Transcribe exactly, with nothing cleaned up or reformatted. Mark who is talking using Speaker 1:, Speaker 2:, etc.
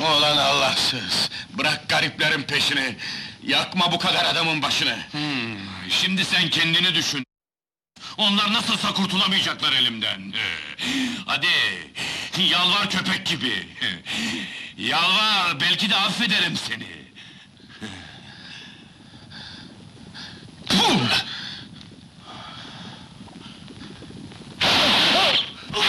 Speaker 1: Ulan Allahsız! Bırak gariplerin peşini! Yakma bu kadar adamın başını!
Speaker 2: Hmm, şimdi sen kendini düşün! Onlar nasılsa kurtulamayacaklar elimden! Hadi, yalvar köpek gibi! Yalvar, belki de affederim seni!